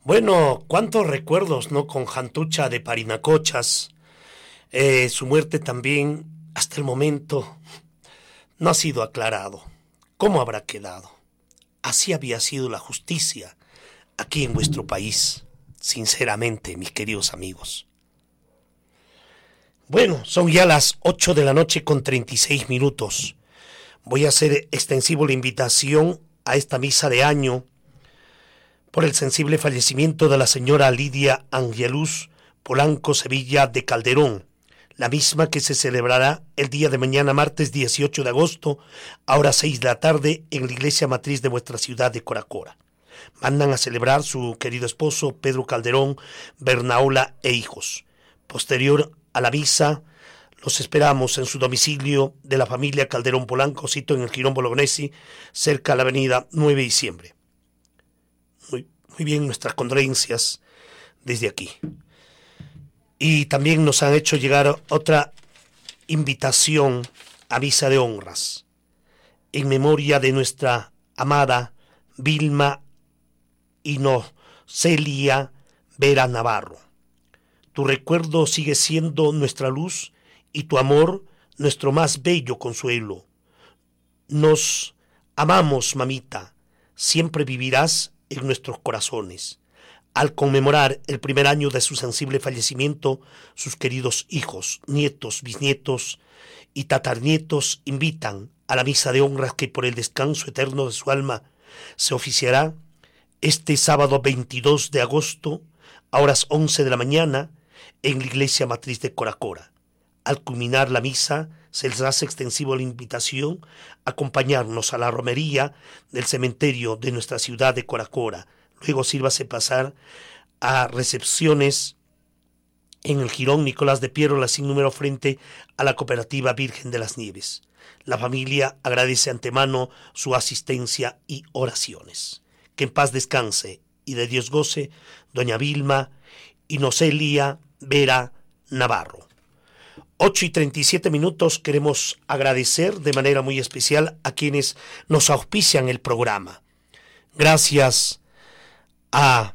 Bueno, cuántos recuerdos, ¿no? Con Jantucha de Parinacochas. Su muerte también, hasta el momento, no ha sido aclarado. ¿Cómo habrá quedado? Así había sido la justicia aquí en vuestro país, sinceramente, mis queridos amigos. Bueno, son ya las 8 de la noche con 36 minutos. Voy a hacer extensivo la invitación a esta misa de año por el sensible fallecimiento de la señora Lidia Angelus Polanco Sevilla de Calderón, la misma que se celebrará el día de mañana, martes 18 de agosto, a horas 6 de la tarde, en la iglesia matriz de vuestra ciudad de Coracora. Mandan a celebrar su querido esposo Pedro Calderón, Bernaola e hijos. Posterior a la misa, los esperamos en su domicilio de la familia Calderón Polanco, sito en el Jirón Bolognesi, cerca de la avenida 9 de diciembre. Muy bien, nuestras condolencias desde aquí. Y también nos han hecho llegar otra invitación a misa de honras en memoria de nuestra amada Vilma Inocelia Vera Navarro. Tu recuerdo sigue siendo nuestra luz y tu amor nuestro más bello consuelo. Nos amamos, mamita, siempre vivirás en nuestros corazones. Al conmemorar el primer año de su sensible fallecimiento, sus queridos hijos, nietos, bisnietos y tatarnietos invitan a la misa de honras que por el descanso eterno de su alma se oficiará este sábado 22 de agosto a horas 11 de la mañana en la iglesia matriz de Coracora. Al culminar la misa, se les hace extensivo la invitación a acompañarnos a la romería del cementerio de nuestra ciudad de Coracora. Luego sírvase pasar a recepciones en el Jirón Nicolás de Piérola sin número frente a la Cooperativa Virgen de las Nieves. La familia agradece antemano su asistencia y oraciones. Que en paz descanse y de Dios goce doña Vilma Inocelia Vera Navarro. 8:37 queremos agradecer de manera muy especial a quienes nos auspician el programa. Gracias a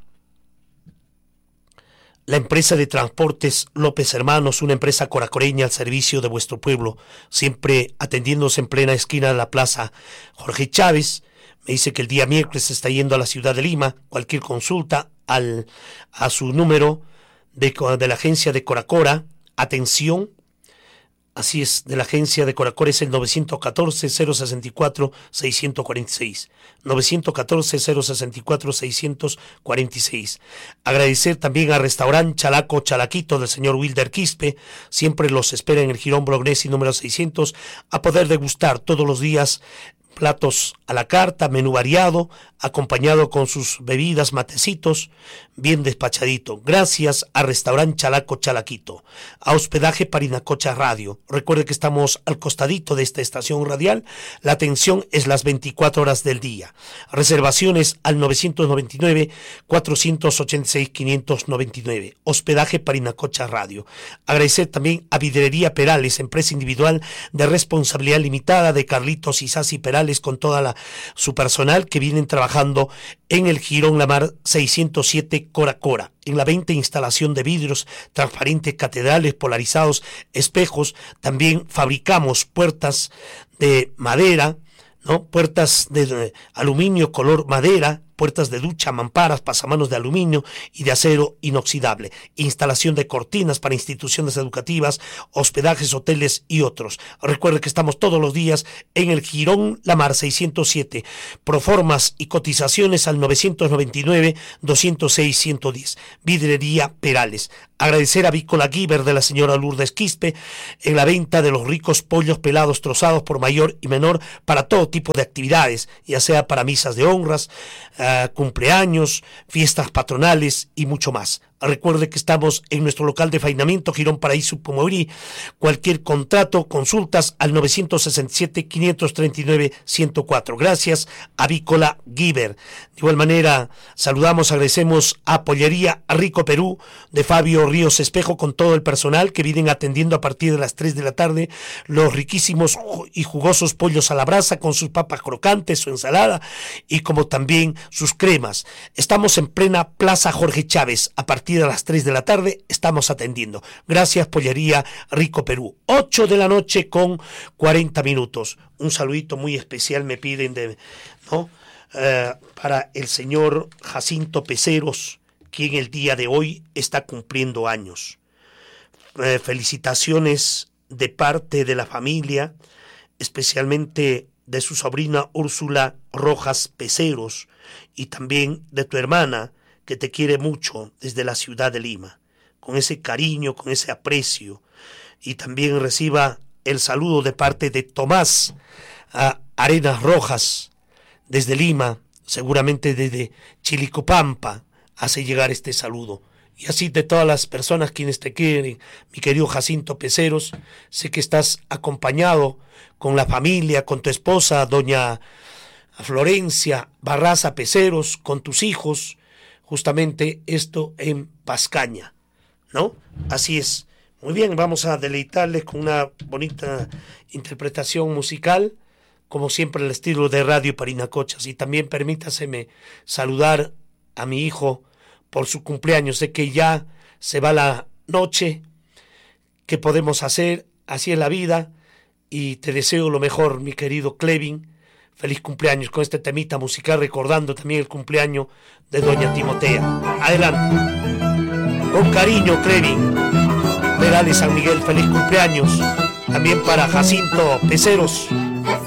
la empresa de transportes López Hermanos, una empresa coracoreña al servicio de vuestro pueblo, siempre atendiéndose en plena esquina de la plaza Jorge Chávez. Me dice que el día miércoles está yendo a la ciudad de Lima. Cualquier consulta a su número de la agencia de Coracora, atención, así es, de la agencia de Coracora es el 914-064-646. 914-064-646. Agradecer también al restaurante Chalaco Chalaquito del señor Wilder Quispe. Siempre los espera en el Jirón Bolognesi número 600 a poder degustar todos los días platos a la carta, menú variado, acompañado con sus bebidas, matecitos, bien despachadito. Gracias a Restaurante Chalaco Chalaquito. A Hospedaje Parinacocha Radio. Recuerde que estamos al costadito de esta estación radial. La atención es las 24 horas del día. Reservaciones al 999-486-599. Hospedaje Parinacocha Radio. Agradecer también a Vidrería Perales, empresa individual de responsabilidad limitada de Carlitos Isasi Perales, con toda su personal que vienen trabajando en el Jirón Lamar 607 Coracora. En la venta e instalación de vidrios transparentes, catedrales, polarizados, espejos. También fabricamos puertas de madera, ¿no? Puertas de aluminio color madera, puertas de ducha, mamparas, pasamanos de aluminio y de acero inoxidable, instalación de cortinas para instituciones educativas, hospedajes, hoteles y otros. Recuerde que estamos todos los días en el Jirón Lamar 607, proformas y cotizaciones al 999-206-110. Vidrería Perales. Agradecer a Vícola Giver de la señora Lourdes Quispe en la venta de los ricos pollos pelados trozados por mayor y menor para todo tipo de actividades, ya sea para misas de honras, cumpleaños, fiestas patronales y mucho más. Recuerde que estamos en nuestro local de faenamiento, Girón Paraíso, Pomorí. Cualquier contrato, consultas al 967-539-104. Gracias, Avícola Giver. De igual manera, saludamos, agradecemos a Pollería Rico Perú de Fabio Ríos Espejo, con todo el personal que vienen atendiendo a partir de las 3 de la tarde los riquísimos y jugosos pollos a la brasa con sus papas crocantes, su ensalada y como también sus cremas. Estamos en plena Plaza Jorge Chávez. A partir de las 3 de la tarde estamos atendiendo. Gracias, Pollería Rico Perú. 8 de la noche con 40 minutos. Un saludito muy especial me piden para el señor Jacinto Peceros, quien el día de hoy está cumpliendo años. Felicitaciones de parte de la familia, especialmente de su sobrina Úrsula Rojas Peceros y también de tu hermana, que te quiere mucho desde la ciudad de Lima, con ese cariño, con ese aprecio. Y también reciba el saludo de parte de Tomás Arenas Rojas desde Lima, seguramente desde Chilicopampa hace llegar este saludo. Y así de todas las personas quienes te quieren, mi querido Jacinto Peceros, sé que estás acompañado con la familia, con tu esposa, doña Florencia Barraza Peceros, con tus hijos, justamente esto en Pascaña, ¿no? Así es. Muy bien, vamos a deleitarles con una bonita interpretación musical, como siempre el estilo de Radio Parinacochas. Y también permítaseme saludar a mi hijo por su cumpleaños. Sé que ya se va la noche. ¿Qué podemos hacer? Así es la vida. Y te deseo lo mejor, mi querido Clevin. Feliz cumpleaños con este temita musical, recordando también el cumpleaños de doña Timotea. Adelante. Con cariño, Clevin. Perales San Miguel, feliz cumpleaños. También para Jacinto Peceros.